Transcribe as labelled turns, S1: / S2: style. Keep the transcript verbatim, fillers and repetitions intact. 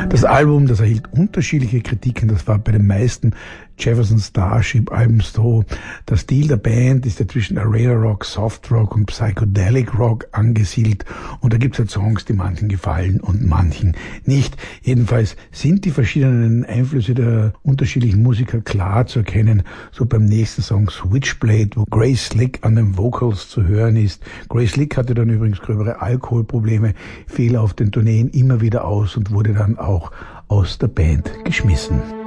S1: Das Album, das erhielt unterschiedliche Kritiken. Das war bei den meisten Jefferson Starship Alben so. Der Stil der Band ist ja zwischen Arena Rock, Soft Rock und Psychedelic Rock angesiedelt. Und da gibt's halt Songs, die manchen gefallen und manchen nicht. Jedenfalls sind die verschiedenen Einflüsse der unterschiedlichen Musiker klar zu erkennen. So beim nächsten Song Switchblade, wo Grace Slick an den Vocals zu hören ist. Grace Slick hatte dann übrigens gröbere Alkoholprobleme, fiel auf den Tourneen immer wieder aus und wurde dann auch aus der Band geschmissen.